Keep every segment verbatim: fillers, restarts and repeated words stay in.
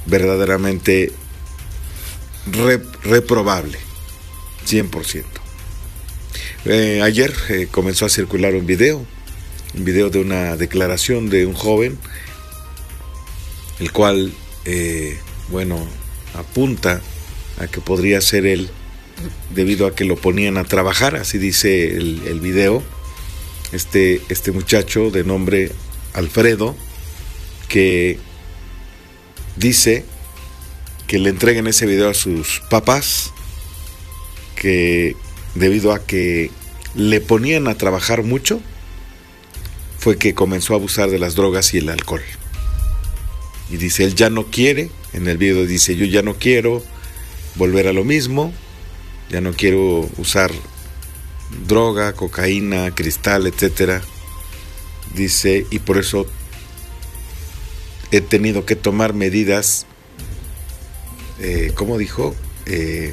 verdaderamente re, reprobable, cien por ciento. Eh, ayer eh, comenzó a circular un video, un video de una declaración de un joven, el cual, eh, bueno, apunta a que podría ser él, debido a que lo ponían a trabajar, así dice el, el video, este, este muchacho de nombre Alfredo, que dice que le entreguen ese video a sus papás, que debido a que le ponían a trabajar mucho, fue que comenzó a abusar de las drogas y el alcohol. Y dice, él ya no quiere, en el video dice, yo ya no quiero volver a lo mismo, ya no quiero usar droga, cocaína, cristal, etcétera. Dice, y por eso he tenido que tomar medidas, eh, ¿cómo dijo? Eh,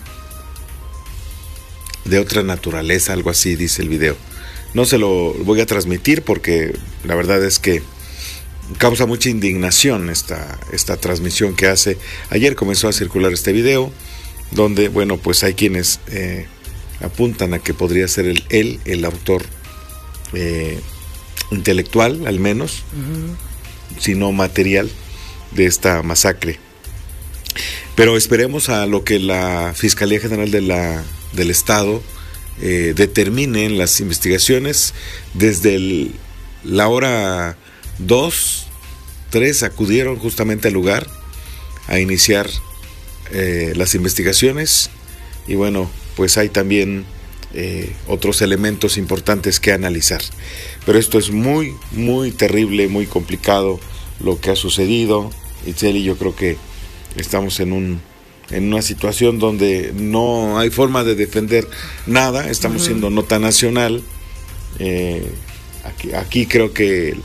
de otra naturaleza, algo así dice el video. No se lo voy a transmitir porque la verdad es que causa mucha indignación esta, esta transmisión que hace. Ayer comenzó a circular este video, donde, bueno, pues hay quienes eh, apuntan a que podría ser el, él el autor eh, intelectual, al menos, uh-huh. si no material, de esta masacre. Pero esperemos a lo que la Fiscalía General de la, del Estado eh, determine en las investigaciones. Desde el, la hora dos, tres acudieron justamente al lugar a iniciar Eh, las investigaciones, y bueno, pues hay también eh, otros elementos importantes que analizar, pero esto es muy, muy terrible, muy complicado lo que ha sucedido. Itzel, yo creo que estamos en un en una situación donde no hay forma de defender nada, estamos uh-huh. siendo nota nacional, eh, aquí, aquí creo que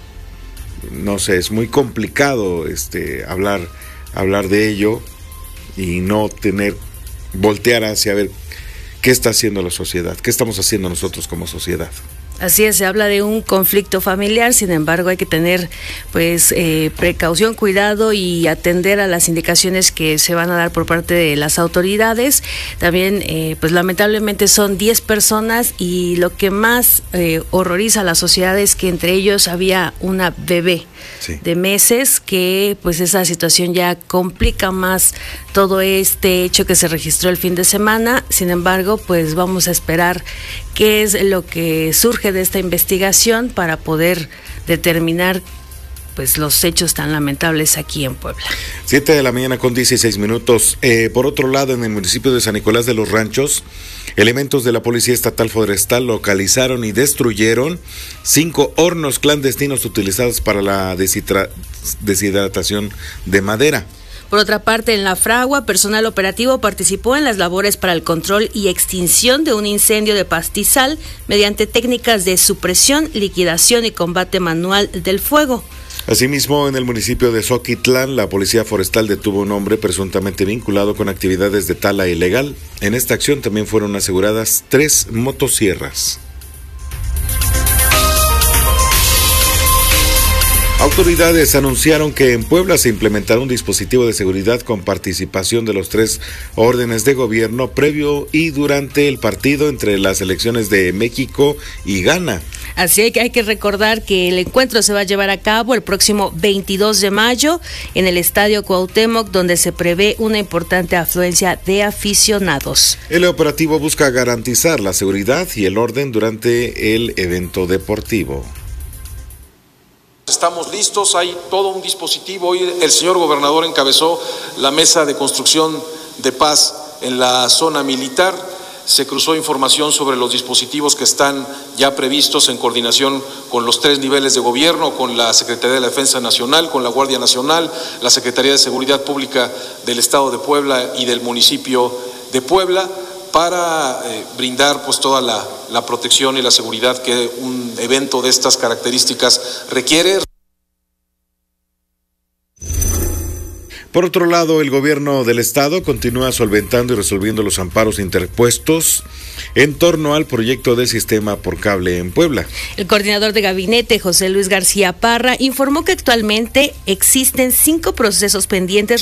no sé, es muy complicado este hablar, hablar de ello y no tener, voltear hacia ver qué está haciendo la sociedad, qué estamos haciendo nosotros como sociedad. Así es, se habla de un conflicto familiar, sin embargo hay que tener pues eh, precaución, cuidado y atender a las indicaciones que se van a dar por parte de las autoridades. También eh, pues lamentablemente son diez personas y lo que más eh, horroriza a la sociedad es que entre ellos había una bebé sí. de meses, que pues esa situación ya complica más todo este hecho que se registró el fin de semana. Sin embargo, pues vamos a esperar qué es lo que surge de esta investigación para poder determinar pues los hechos tan lamentables aquí en Puebla. Siete de la mañana con dieciséis minutos. Eh, por otro lado, en el municipio de San Nicolás de los Ranchos, elementos de la Policía Estatal Forestal localizaron y destruyeron cinco hornos clandestinos utilizados para la deshidra- deshidratación de madera. Por otra parte, en La Fragua, personal operativo participó en las labores para el control y extinción de un incendio de pastizal mediante técnicas de supresión, liquidación y combate manual del fuego. Asimismo, en el municipio de Xoquitlán, la Policía Forestal detuvo a un hombre presuntamente vinculado con actividades de tala ilegal. En esta acción también fueron aseguradas tres motosierras. Autoridades anunciaron que en Puebla se implementará un dispositivo de seguridad con participación de los tres órdenes de gobierno previo y durante el partido entre las elecciones de México y Ghana. Así que hay que recordar que el encuentro se va a llevar a cabo el próximo veintidós de mayo en el Estadio Cuauhtémoc, donde se prevé una importante afluencia de aficionados. El operativo busca garantizar la seguridad y el orden durante el evento deportivo. Estamos listos, hay todo un dispositivo. Hoy el señor gobernador encabezó la mesa de construcción de paz en la zona militar. Se cruzó información sobre los dispositivos que están ya previstos en coordinación con los tres niveles de gobierno, con la Secretaría de la Defensa Nacional, con la Guardia Nacional, la Secretaría de Seguridad Pública del Estado de Puebla y del municipio de Puebla, para eh, brindar pues toda la, la protección y la seguridad que un evento de estas características requiere. Por otro lado, el gobierno del estado continúa solventando y resolviendo los amparos interpuestos en torno al proyecto del sistema por cable en Puebla. El coordinador de gabinete, José Luis García Parra, informó que actualmente existen cinco procesos pendientes